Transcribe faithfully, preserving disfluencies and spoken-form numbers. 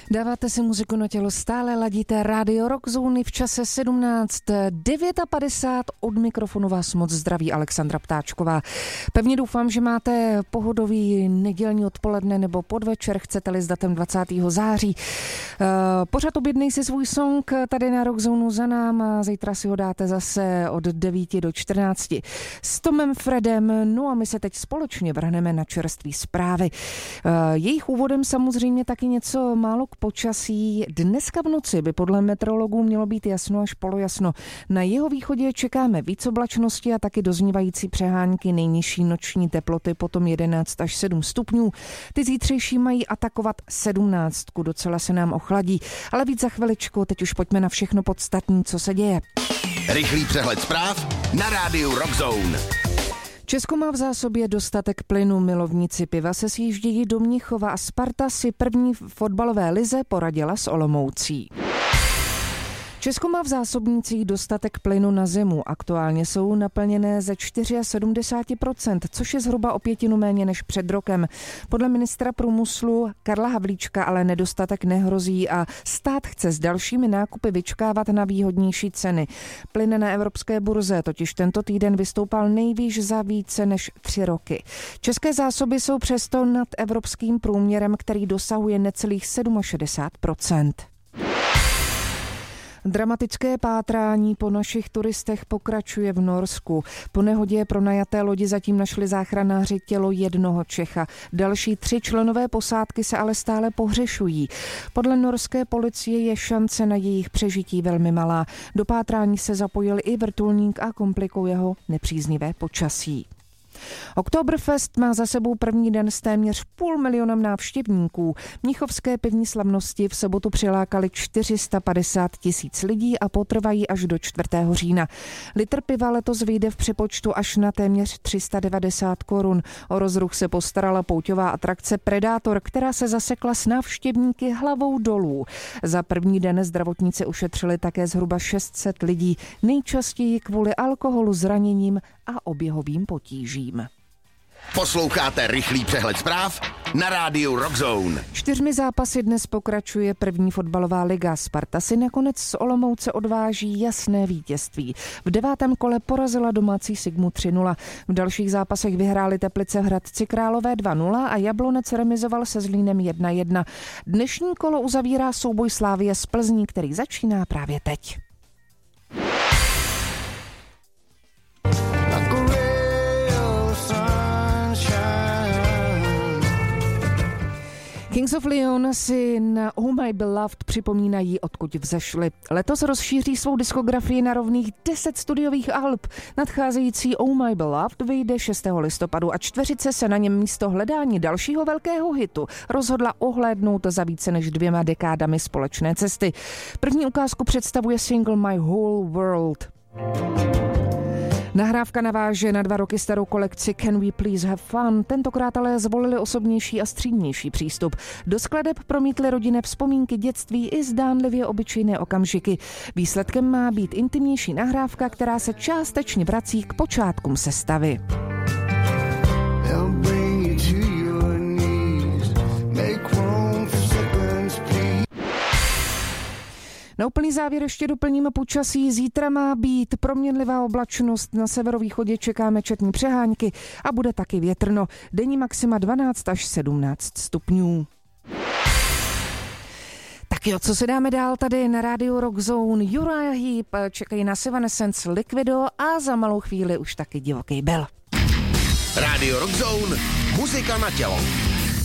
Dáváte si muziku na tělo, stále ladíte Rádio Rock Zóny v čase sedmnáct padesát devět. Od mikrofonu vás moc zdraví Alexandra Ptáčková. Pevně doufám, že máte pohodový nedělní odpoledne nebo podvečer, chcete-li s datem dvacátého září. Pořád objednej si svůj song tady na Rock Zónu za nám a zítra si ho dáte zase od devíti do čtrnácti s Tomem Fredem. No a my se teď společně vrhneme na čerství zprávy. Jejich úvodem samozřejmě taky něco málo k počasí. Dneska v noci by podle meteorologů mělo být jasno až polojasno. Na jihovýchodě čekáme víc oblačnosti a taky doznívající přehánky, nejnižší noční teploty potom jedenáct až sedm stupňů. Ty zítřejší mají atakovat sedmnáctku, docela se nám ochladí, ale víc za chviličku, teď už pojďme na všechno podstatné, co se děje. Rychlý přehled zpráv na rádiu Rock Zone. Česko má v zásobě dostatek plynu, milovníci piva se sjíždějí do Mnichova a Sparta si první v fotbalové lize poradila s Olomoucí. Česko má v zásobnících dostatek plynu na zimu. Aktuálně jsou naplněné ze sedmdesát čtyři procent, což je zhruba o pětinu méně než před rokem. Podle ministra průmyslu Karla Havlíčka ale nedostatek nehrozí a stát chce s dalšími nákupy vyčkávat na výhodnější ceny. Plyn na evropské burze totiž tento týden vystoupal nejvýš za více než tři roky. České zásoby jsou přesto nad evropským průměrem, který dosahuje necelých šedesát sedm procent. Dramatické pátrání po našich turistech pokračuje v Norsku. Po nehodě pro najaté lodi zatím našli záchranáři tělo jednoho Čecha. Další tři členové posádky se ale stále pohřešují. Podle norské policie je šance na jejich přežití velmi malá. Do pátrání se zapojil i vrtulník a komplikuje ho nepříznivé počasí. Oktoberfest má za sebou první den s téměř půl milionem návštěvníků. Mnichovské pivní slavnosti v sobotu přilákali čtyři sta padesát tisíc lidí a potrvají až do čtvrtého října. Litr piva letos vyjde v přepočtu až na téměř tři sta devadesát korun. O rozruch se postarala pouťová atrakce Predátor, která se zasekla s návštěvníky hlavou dolů. Za první den zdravotníci ušetřili také zhruba šest set lidí, nejčastěji kvůli alkoholu, zraněním a oběhovým potížím. Posloucháte rychlý přehled zpráv na rádiu Rock Zone. Čtyřmi zápasy dnes pokračuje první fotbalová liga. Sparta si nakonec z Olomouce odváží jasné vítězství. V devátém kole porazila domácí Sigmu tři nula. V dalších zápasech vyhráli Teplice v Hradci Králové dva nula a Jablonec remizoval se Zlínem jedna jedna. Dnešní kolo uzavírá souboj Slavie s Plzní, který začíná právě teď. Kings of Leon si na Oh My Beloved připomínají, odkud vzešli. Letos rozšíří svou diskografii na rovných deset studiových alb. Nadcházející Oh My Beloved vyjde šestého listopadu a čtveřice se na něm místo hledání dalšího velkého hitu rozhodla ohlédnout za více než dvěma dekádami společné cesty. První ukázku představuje single My Whole World. Nahrávka naváže na dva roky starou kolekci Can We Please Have Fun, tentokrát ale zvolili osobnější a střídnější přístup. Do skladeb promítly rodinné vzpomínky dětství i zdánlivě obyčejné okamžiky. Výsledkem má být intimnější nahrávka, která se částečně vrací k počátkům sestavy. Na úplný závěr ještě doplníme počasí. Zítra má být proměnlivá oblačnost, na severovýchodě čekáme četné přehánky a bude taky větrno. Denní maxima dvanáct až sedmnáct stupňů. Tak jo, co se dáme dál tady na rádiu Rock Zone? Uriah Heep, čekají na Evanescence, Liquido a za malou chvíli už taky Divoký Bell. Rádio Rock Zone, muzika na tělo.